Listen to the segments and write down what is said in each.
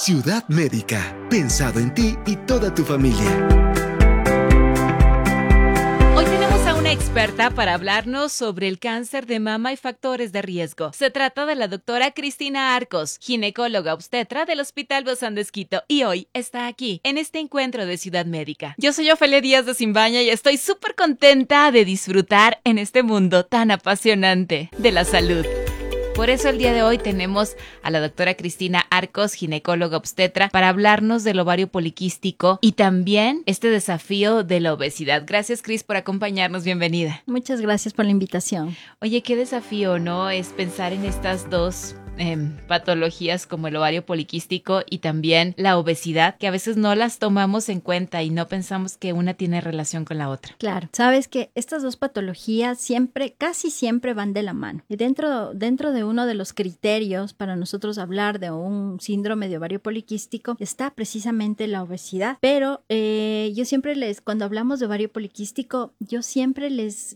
Ciudad Médica, pensado en ti y toda tu familia. Hoy tenemos a una experta para hablarnos sobre el cáncer de mama y factores de riesgo. Se trata de la doctora Cristina Arcos, ginecóloga obstetra del Hospital Bozán de Esquito, y hoy está aquí, en este encuentro de Ciudad Médica. Yo soy Ofelia Díaz de Simbaña y estoy súper contenta de disfrutar en este mundo tan apasionante de la salud. Por eso el día de hoy tenemos a la doctora Cristina Arcos, ginecóloga obstetra, para hablarnos del ovario poliquístico y también este desafío de la obesidad. Gracias, Cris, por acompañarnos. Bienvenida. Muchas gracias por la invitación. Oye, qué desafío, ¿no? Es pensar en estas dos patologías como el ovario poliquístico y también la obesidad, que a veces no las tomamos en cuenta y no pensamos que una tiene relación con la otra. Claro, sabes que estas dos patologías casi siempre van de la mano. Y dentro de uno de los criterios para nosotros hablar de un síndrome de ovario poliquístico está precisamente la obesidad. Pero yo siempre cuando hablamos de ovario poliquístico, yo siempre les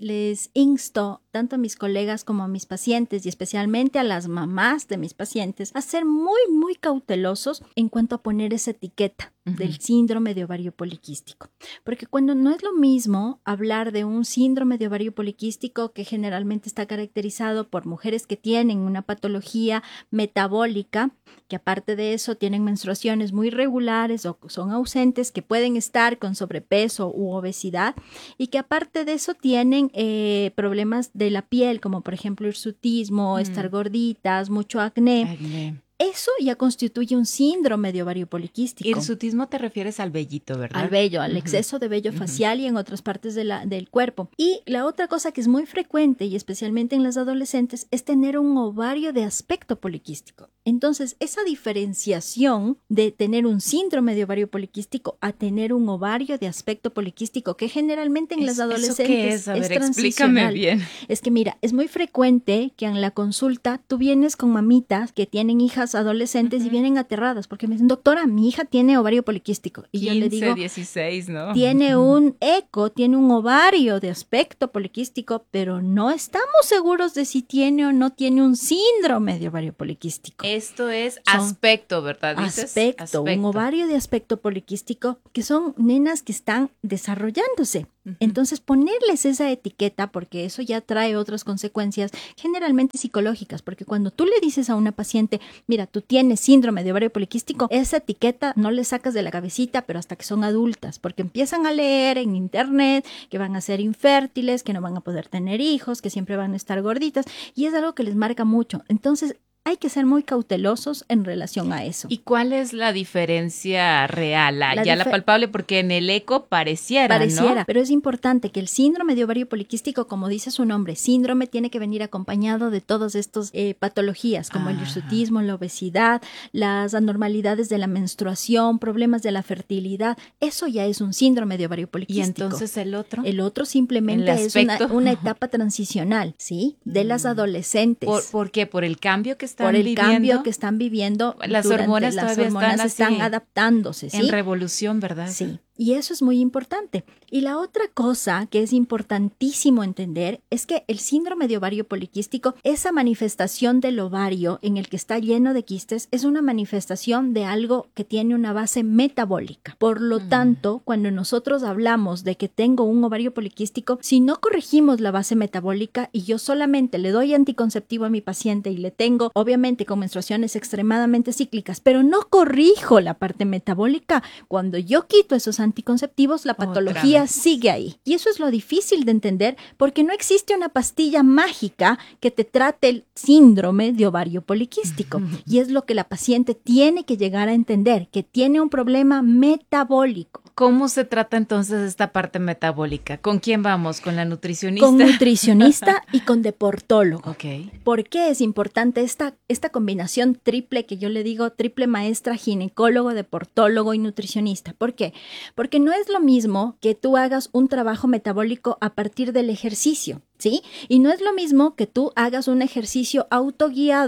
insto tanto a mis colegas como a mis pacientes y especialmente a las mamás de mis pacientes a ser muy cautelosos en cuanto a poner esa etiqueta del síndrome de ovario poliquístico. Porque cuando no es lo mismo hablar de un síndrome de ovario poliquístico que generalmente está caracterizado por mujeres que tienen una patología metabólica, que aparte de eso tienen menstruaciones muy regulares o son ausentes, que pueden estar con sobrepeso u obesidad y que aparte de eso tienen problemas de la piel, como por ejemplo hirsutismo, estar gorditas, mucho acné. Eso ya constituye un síndrome de ovario poliquístico. Hirsutismo te refieres al vellito, ¿verdad? Al vello, al exceso de vello facial y en otras partes del cuerpo. Y la otra cosa que es muy frecuente y especialmente en las adolescentes es tener un ovario de aspecto poliquístico. Entonces, esa diferenciación de tener un síndrome de ovario poliquístico a tener un ovario de aspecto poliquístico, que generalmente en las adolescentes ¿eso qué es? A ver, transicional. Explícame bien. Es que mira, es muy frecuente que en la consulta tú vienes con mamitas que tienen hijas adolescentes y vienen aterradas porque me dicen, doctora, mi hija tiene ovario poliquístico. Y 15, yo le digo, 16, ¿no? Tiene un eco, tiene un ovario de aspecto poliquístico, pero no estamos seguros de si tiene o no tiene un síndrome de ovario poliquístico. Esto es aspecto, ¿verdad? Aspecto, un ovario de aspecto poliquístico, que son nenas que están desarrollándose. Entonces, ponerles esa etiqueta, porque eso ya trae otras consecuencias, generalmente psicológicas, porque cuando tú le dices a una paciente, mira, tú tienes síndrome de ovario poliquístico, esa etiqueta no le sacas de la cabecita, pero hasta que son adultas, porque empiezan a leer en internet que van a ser infértiles, que no van a poder tener hijos, que siempre van a estar gorditas, y es algo que les marca mucho. Entonces, hay que ser muy cautelosos en relación a eso. ¿Y cuál es la diferencia real, la palpable? Porque en el eco pareciera, ¿no? Pero es importante que el síndrome de ovario poliquístico, como dice su nombre, síndrome tiene que venir acompañado de todas estas patologías, como el hirsutismo, la obesidad, las anormalidades de la menstruación, problemas de la fertilidad. Eso ya es un síndrome de ovario poliquístico. ¿Y entonces el otro? El otro simplemente es una etapa transicional, ¿sí? De las adolescentes. ¿Por qué? ¿Por el cambio que están por el viviendo? Cambio que están viviendo. Las hormonas todavía están adaptándose, ¿sí? En revolución, ¿verdad? Sí. Y eso es muy importante. Y la otra cosa que es importantísimo entender es que el síndrome de ovario poliquístico, esa manifestación del ovario en el que está lleno de quistes, es una manifestación de algo que tiene una base metabólica. Por lo tanto, cuando nosotros hablamos de que tengo un ovario poliquístico, si no corregimos la base metabólica y yo solamente le doy anticonceptivo a mi paciente y le tengo, obviamente, con menstruaciones extremadamente cíclicas, pero no corrijo la parte metabólica, cuando yo quito esos anticonceptivos, la patología sigue ahí. Y eso es lo difícil de entender porque no existe una pastilla mágica que te trate el síndrome de ovario poliquístico. Y es lo que la paciente tiene que llegar a entender, que tiene un problema metabólico. ¿Cómo se trata entonces esta parte metabólica? ¿Con quién vamos? ¿Con la nutricionista? Con nutricionista y con deportólogo. Okay. ¿Por qué es importante esta combinación triple que yo le digo, triple maestra, ginecólogo, deportólogo y nutricionista? ¿Por qué? Porque no es lo mismo que tú hagas un trabajo metabólico a partir del ejercicio, ¿sí? Y no es lo mismo que tú hagas un ejercicio autoguiado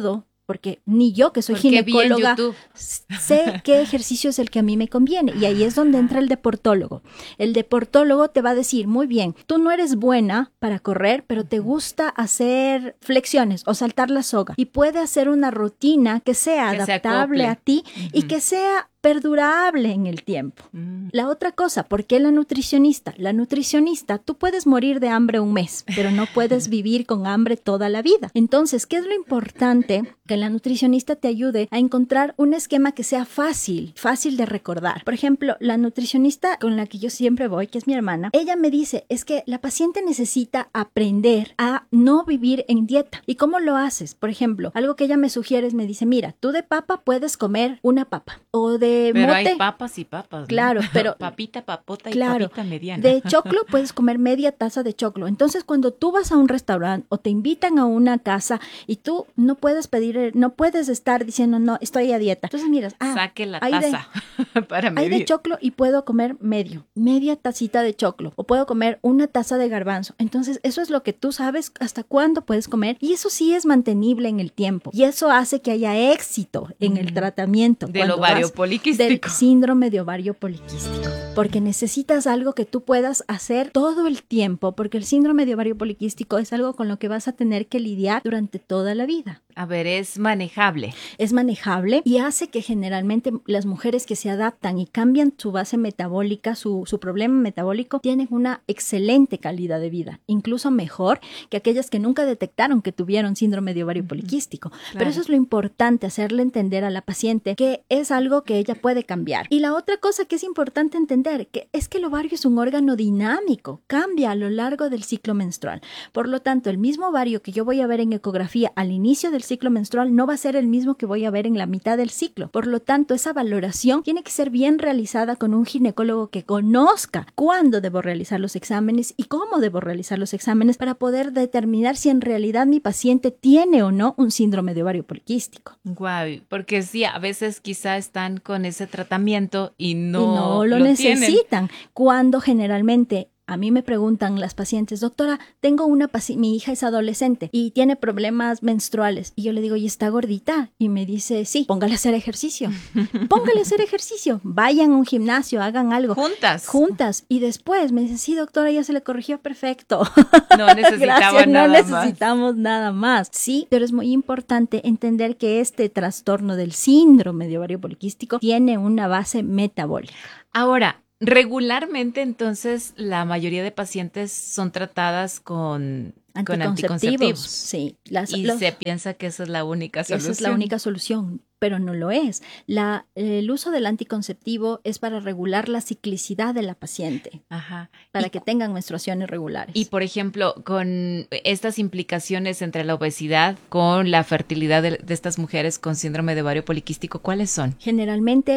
porque ni yo, que soy Porque vi en ginecóloga, YouTube. sé qué ejercicio es el que a mí me conviene. Y ahí es donde entra el deportólogo. El deportólogo te va a decir, muy bien, tú no eres buena para correr, pero te gusta hacer flexiones o saltar la soga. Y puede hacer una rutina que sea Que se adaptable acople. a ti y que sea perdurable en el tiempo. La otra cosa, ¿por qué la nutricionista? La nutricionista, tú puedes morir de hambre un mes, pero no puedes vivir con hambre toda la vida. Entonces, ¿qué es lo importante? Que la nutricionista te ayude a encontrar un esquema que sea fácil de recordar. Por ejemplo, la nutricionista con la que yo siempre voy, que es mi hermana, ella me dice, es que la paciente necesita aprender a no vivir en dieta. ¿Y cómo lo haces? Por ejemplo, algo que ella me sugiere es, me dice, mira, tú de papa puedes comer una papa, o de Pero mote, hay papas y papas, ¿no? Claro, pero papita, papota y claro, papita mediana. de choclo puedes comer media taza de choclo. Entonces, cuando tú vas a un restaurante o te invitan a una casa y tú no puedes pedir, no puedes estar diciendo, no, estoy a dieta. Entonces, miras, Saque la hay de- taza para hay medir. de choclo y puedo comer media tacita de choclo, o puedo comer una taza de garbanzo. Entonces, eso es lo que tú sabes hasta cuándo puedes comer, y eso sí es mantenible en el tiempo. Y eso hace que haya éxito en el tratamiento. Del cuando ovario vas poliquístico. del síndrome de ovario poliquístico, porque necesitas algo que tú puedas hacer todo el tiempo, porque el síndrome de ovario poliquístico es algo con lo que vas a tener que lidiar durante toda la vida. A ver, es manejable. Es manejable y hace que generalmente las mujeres que se adaptan y cambian su base metabólica, su problema metabólico, tienen una excelente calidad de vida, incluso mejor que aquellas que nunca detectaron que tuvieron síndrome de ovario poliquístico. Pero eso es lo importante, hacerle entender a la paciente que es algo que ella puede cambiar. Y la otra cosa que es importante entender que es que el ovario es un órgano dinámico, cambia a lo largo del ciclo menstrual. Por lo tanto, el mismo ovario que yo voy a ver en ecografía al inicio del ciclo menstrual no va a ser el mismo que voy a ver en la mitad del ciclo. Por lo tanto, esa valoración tiene que ser bien realizada con un ginecólogo que conozca cuándo debo realizar los exámenes y cómo debo realizar los exámenes para poder determinar si en realidad mi paciente tiene o no un síndrome de ovario poliquístico. Guau, porque sí, a veces quizá están con ese tratamiento y Y no no lo tienen. necesitan. Cuando generalmente a mí me preguntan las pacientes, doctora, tengo mi hija es adolescente y tiene problemas menstruales. Y yo le digo, ¿y está gordita? Y me dice, sí, póngale a hacer ejercicio. Póngale a hacer ejercicio. Vayan a un gimnasio, hagan algo. Juntas. Y después me dice, sí, doctora, ya se le corrigió perfecto. No necesitaba Gracias, nada no más. necesitamos nada más. Sí, pero es muy importante entender que este trastorno del síndrome de ovario poliquístico tiene una base metabólica. Ahora, regularmente entonces la mayoría de pacientes son tratadas con anticonceptivos. Sí. Se piensa que esa es la única solución. Esa es la única solución, pero no lo es. El uso del anticonceptivo es para regular la ciclicidad de la paciente, Ajá. para que tengan menstruaciones regulares. Y, por ejemplo, con estas implicaciones entre la obesidad, con la fertilidad de estas mujeres con síndrome de ovario poliquístico, ¿cuáles son? Generalmente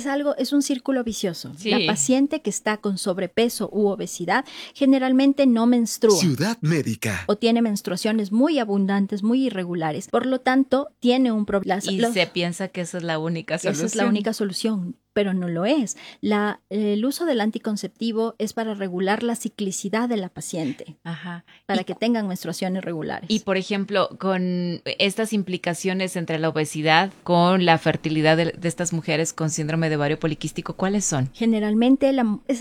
es un círculo vicioso. Sí. La paciente que está con sobrepeso u obesidad generalmente no menstrua. Ciudad Médica. O tiene menstruaciones muy abundantes, muy irregulares. Por lo tanto, tiene un problema. Y se piensa que esa es la única solución. Esa es la única solución, pero no lo es. El uso del anticonceptivo es para regular la ciclicidad de la paciente, Ajá. para que tengan menstruaciones regulares. Y, por ejemplo, con estas implicaciones entre la obesidad, con la fertilidad de estas mujeres con síndrome de ovario poliquístico, ¿cuáles son? Generalmente es